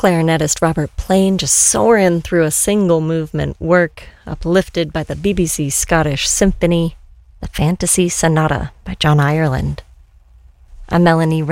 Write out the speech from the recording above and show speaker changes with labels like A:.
A: clarinetist Robert Plain just soaring through a single movement work uplifted by the BBC Scottish Symphony, the Fantasy Sonata by John Ireland. I'm Melanie